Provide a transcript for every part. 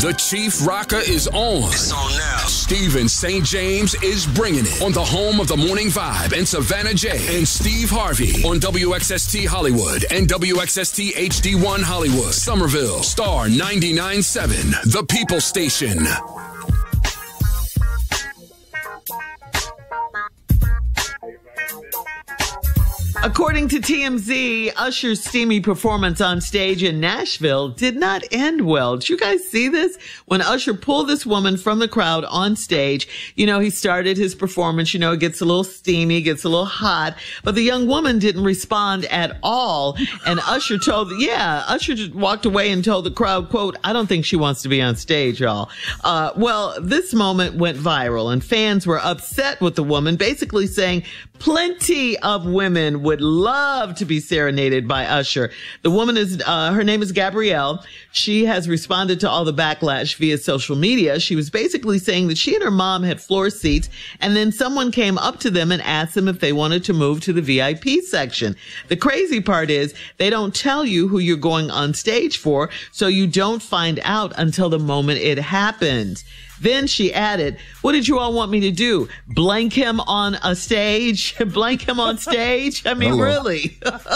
The Chief Rocker is on. It's on now. Stephen St. James is bringing it on the home of the Morning Vibe and Savannah J. and Steve Harvey on WXST Hollywood and WXST HD1 Hollywood, Somerville, Star 99.7, the People Station. According to TMZ, Usher's steamy performance on stage in Nashville did not end well. Did you guys see this? When Usher pulled this woman from the crowd on stage, he started his performance, it gets a little steamy, gets a little hot, but the young woman didn't respond at all. And Usher just walked away and told the crowd, quote, "I don't think she wants to be on stage, y'all." Well, this moment went viral and fans were upset with the woman, basically saying plenty of women would love to be serenaded by Usher. The woman her name is Gabrielle. She has responded to all the backlash via social media. She was basically saying that she and her mom had floor seats, and then someone came up to them and asked them if they wanted to move to the VIP section. The crazy part is they don't tell you who you're going on stage for, so you don't find out until the moment it happened. Then she added, "What did you all want me to do? Blank him on a stage? Blank him on stage? I mean, really?"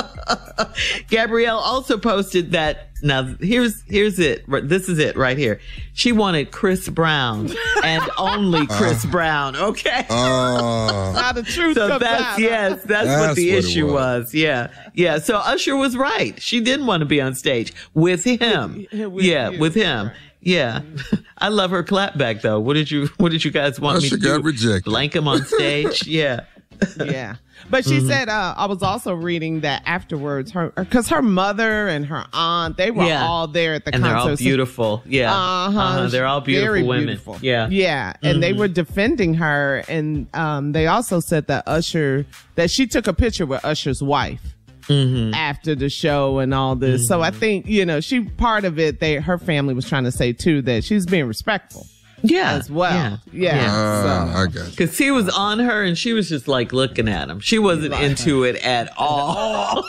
Gabrielle also posted that, now here's it. This is it right here. She wanted Chris Brown and only Chris Brown. Okay. Now the truth So comes that's out. that's what the issue was. Yeah. So Usher was right. She didn't want to be on stage with him. With him. Yeah. I love her clapback though. What did you guys want me to do? Got rejected. Blank him on stage? Yeah. Yeah. But she said, I was also reading that afterwards, because her mother and her aunt, they were all there at the concert. And they're all beautiful. Yeah. They're all beautiful very women. Beautiful. Yeah. Yeah. And they were defending her. And they also said that that she took a picture with Usher's wife. After the show and all this. So I think, she part of it, her family was trying to say too that she's being respectful. Yeah. As well. Yeah. I got you. Because he was on her and she was just like looking at him. She wasn't into it at all.